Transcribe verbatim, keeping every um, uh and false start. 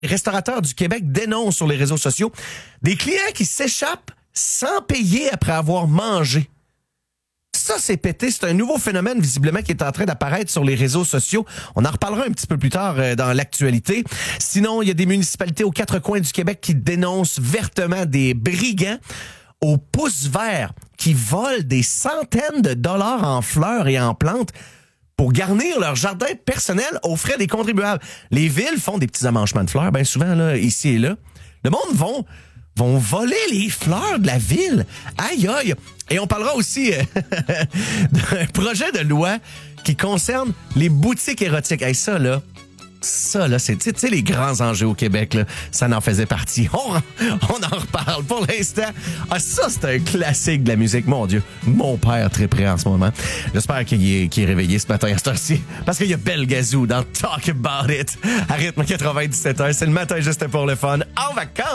Les restaurateurs du Québec dénoncent sur les réseaux sociaux des clients qui s'échappent sans payer après avoir mangé. Ça, c'est pété. C'est un nouveau phénomène, visiblement, qui est en train d'apparaître sur les réseaux sociaux. On en reparlera un petit peu plus tard euh, dans l'actualité. Sinon, il y a des municipalités aux quatre coins du Québec qui dénoncent vertement des brigands au pouce vert qui volent des centaines de dollars en fleurs et en plantes pour garnir leur jardin personnel aux frais des contribuables. Les villes font des petits amanchements de fleurs, bien souvent, là, ici et là. Le monde vont, vont voler les fleurs de la ville. Aïe, aïe! Et on parlera aussi euh, d'un projet de loi qui concerne les boutiques érotiques. Hey, ça, là, ça, là, c'est, tu sais, les grands enjeux au Québec, là, ça en faisait partie. On, on en reparle pour l'instant. Ah, ça, c'est un classique de la musique. Mon Dieu, mon père très près en ce moment. J'espère qu'il est, qu'il est réveillé ce matin à cette heure-ci, parce qu'il y a Belle Gazou dans Talk About It. À rythme quatre-vingt-dix-sept heures, c'est le matin juste pour le fun. En vacances!